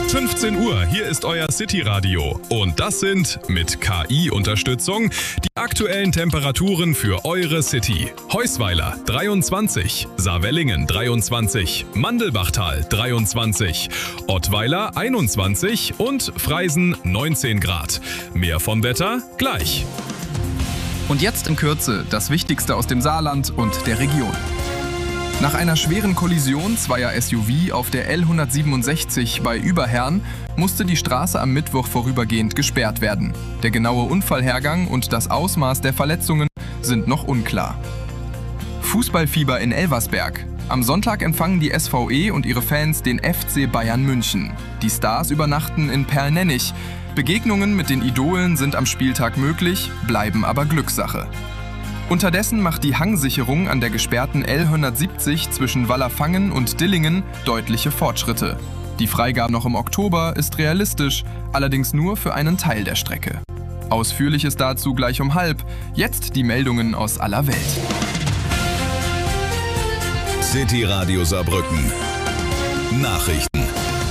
15 Uhr, hier ist euer City-Radio. Und das sind, mit KI-Unterstützung, die aktuellen Temperaturen für eure City. Heusweiler 23, Saarwellingen 23, Mandelbachtal 23, Ottweiler 21 und Freisen 19 Grad. Mehr vom Wetter gleich. Und jetzt in Kürze das Wichtigste aus dem Saarland und der Region. Nach einer schweren Kollision zweier SUV auf der L167 bei Überherrn musste die Straße am Mittwoch vorübergehend gesperrt werden. Der genaue Unfallhergang und das Ausmaß der Verletzungen sind noch unklar. Fußballfieber in Elversberg. Am Sonntag empfangen die SVE und ihre Fans den FC Bayern München. Die Stars übernachten in Perlnennich. Begegnungen mit den Idolen sind am Spieltag möglich, bleiben aber Glückssache. Unterdessen macht die Hangsicherung an der gesperrten L170 zwischen Wallerfangen und Dillingen deutliche Fortschritte. Die Freigabe noch im Oktober ist realistisch, allerdings nur für einen Teil der Strecke. Ausführliches dazu gleich um 12:30. Jetzt die Meldungen aus aller Welt. City Radio Saarbrücken. Nachrichten.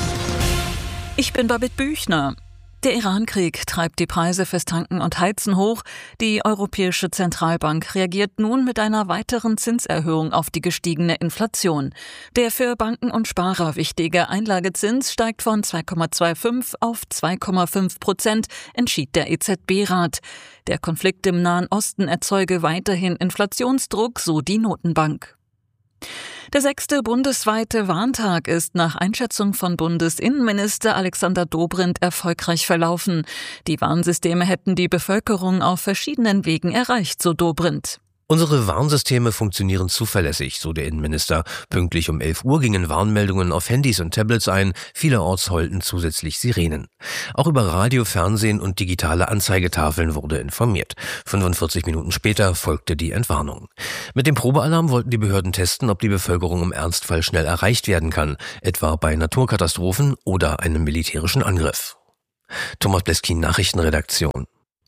Ich bin Babette Büchner. Der Iran-Krieg treibt die Preise fürs Tanken und Heizen hoch. Die Europäische Zentralbank reagiert nun mit einer weiteren Zinserhöhung auf die gestiegene Inflation. Der für Banken und Sparer wichtige Einlagezins steigt von 2,25 auf 2,5%, entschied der EZB-Rat. Der Konflikt im Nahen Osten erzeuge weiterhin Inflationsdruck, so die Notenbank. Der 6. bundesweite Warntag ist nach Einschätzung von Bundesinnenminister Alexander Dobrindt erfolgreich verlaufen. Die Warnsysteme hätten die Bevölkerung auf verschiedenen Wegen erreicht, so Dobrindt. Unsere Warnsysteme funktionieren zuverlässig, so der Innenminister. Pünktlich um 11 Uhr gingen Warnmeldungen auf Handys und Tablets ein, vielerorts heulten zusätzlich Sirenen. Auch über Radio, Fernsehen und digitale Anzeigetafeln wurde informiert. 45 Minuten später folgte die Entwarnung. Mit dem Probealarm wollten die Behörden testen, ob die Bevölkerung im Ernstfall schnell erreicht werden kann, etwa bei Naturkatastrophen oder einem militärischen Angriff. Thomas Bleskin, Nachrichtenredaktion.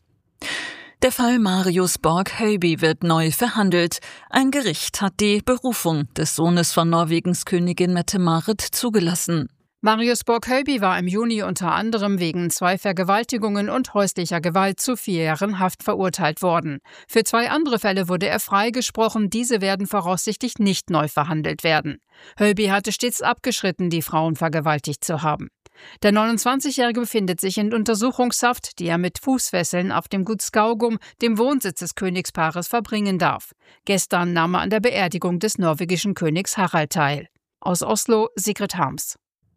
Der Fall Marius Borg-Høiby wird neu verhandelt. Ein Gericht hat die Berufung des Sohnes von Norwegens Königin Mette-Marit zugelassen. Marius Borg-Høiby war im Juni unter anderem wegen 2 Vergewaltigungen und häuslicher Gewalt zu 4 Jahren Haft verurteilt worden. Für 2 andere Fälle wurde er freigesprochen, diese werden voraussichtlich nicht neu verhandelt werden. Høiby hatte stets abgeschritten, die Frauen vergewaltigt zu haben. Der 29-Jährige befindet sich in Untersuchungshaft, die er mit Fußfesseln auf dem Gut Skaugum, dem Wohnsitz des Königspaares, verbringen darf. Gestern nahm er an der Beerdigung des norwegischen Königs Harald teil. Aus Oslo, Sigrid Harms.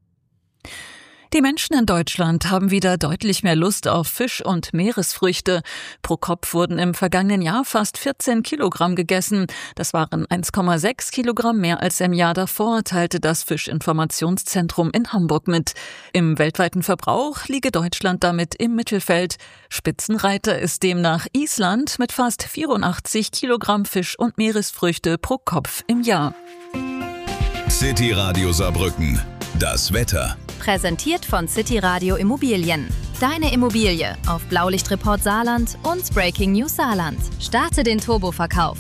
Die Menschen in Deutschland haben wieder deutlich mehr Lust auf Fisch und Meeresfrüchte. Pro Kopf wurden im vergangenen Jahr fast 14 Kilogramm gegessen. Das waren 1,6 Kilogramm mehr als im Jahr davor, teilte das Fischinformationszentrum in Hamburg mit. Im weltweiten Verbrauch liege Deutschland damit im Mittelfeld. Spitzenreiter ist demnach Island mit fast 84 Kilogramm Fisch und Meeresfrüchte pro Kopf im Jahr. City Radio Saarbrücken. Das Wetter. Präsentiert von City Radio Immobilien. Deine Immobilie auf Blaulichtreport Saarland und Breaking News Saarland. Starte den Turboverkauf.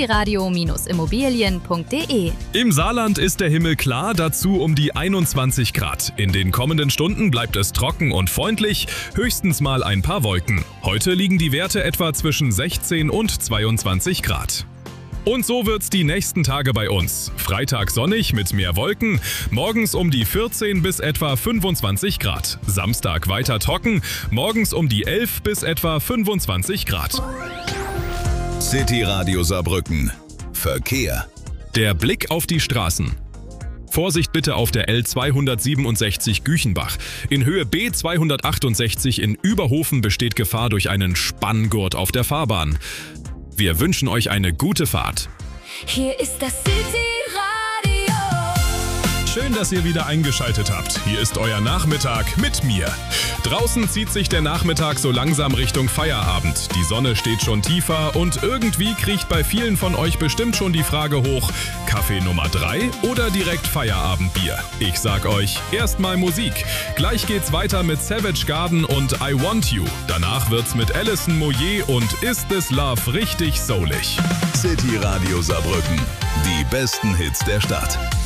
cityradio-immobilien.de. Im Saarland ist der Himmel klar, dazu um die 21 Grad. In den kommenden Stunden bleibt es trocken und freundlich, höchstens mal ein paar Wolken. Heute liegen die Werte etwa zwischen 16 und 22 Grad. Und so wird's die nächsten Tage bei uns. Freitag sonnig mit mehr Wolken, morgens um die 14 bis etwa 25 Grad. Samstag weiter trocken, morgens um die 11 bis etwa 25 Grad. City Radio Saarbrücken. Verkehr. Der Blick auf die Straßen. Vorsicht bitte auf der L267 Güchenbach. In Höhe B268 in Überhofen besteht Gefahr durch einen Spanngurt auf der Fahrbahn. Wir wünschen euch eine gute Fahrt. Hier ist das City-Radio. Schön, dass ihr wieder eingeschaltet habt. Hier ist euer Nachmittag mit mir. Draußen zieht sich der Nachmittag so langsam Richtung Feierabend. Die Sonne steht schon tiefer und irgendwie kriecht bei vielen von euch bestimmt schon die Frage hoch: Kaffee Nummer 3 oder direkt Feierabendbier? Ich sag euch, erstmal Musik. Gleich geht's weiter mit Savage Garden und I Want You. Danach wird's mit Alison Moyet und Is This Love richtig soulig. City Radio Saarbrücken. Die besten Hits der Stadt.